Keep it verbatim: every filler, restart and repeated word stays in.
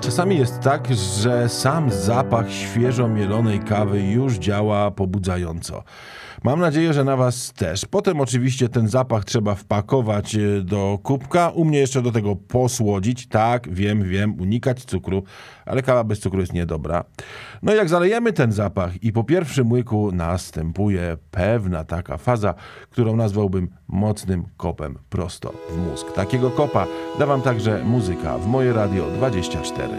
Czasami jest tak, że sam zapach świeżo mielonej kawy już działa pobudzająco. Mam nadzieję, że na was też. Potem oczywiście ten zapach trzeba wpakować e, do kubka. U mnie jeszcze do tego posłodzić. Tak, wiem, wiem, unikać cukru, ale kawa bez cukru jest niedobra. No i jak zalejemy ten zapach i po pierwszym łyku następuje pewna taka faza, którą nazwałbym mocnym kopem prosto w mózg. Takiego kopa da wam także muzyka w Moje Radio dwadzieścia cztery.